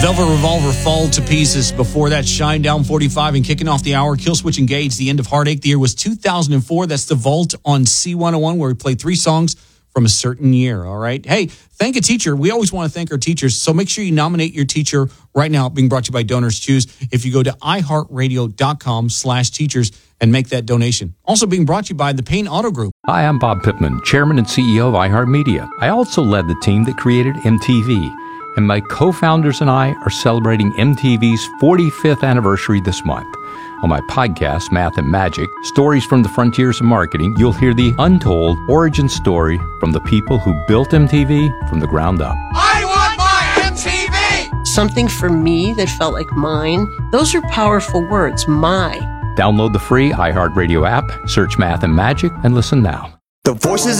Velvet Revolver, Fall to Pieces. Before that, Shinedown 45 and kicking off the hour, Killswitch Engage, The End of Heartache. The year was 2004. That's The Vault on C101, where we play 3 songs from a certain year, all right? Hey, thank a teacher. We always want to thank our teachers, so make sure you nominate your teacher right now, being brought to you by Donors Choose. If you go to iHeartRadio.com/teachers and make that donation. Also being brought to you by the Payne Auto Group. Hi, I'm Bob Pittman, Chairman and CEO of iHeartMedia. I also led the team that created MTV. And my co-founders and I are celebrating MTV's 45th anniversary this month. On my podcast, Math and Magic, Stories from the Frontiers of Marketing, you'll hear the untold origin story from the people who built MTV from the ground up. I want my MTV! Something for me that felt like mine. Those are powerful words, my. Download the free iHeartRadio app, search Math and Magic, and listen now. The Voices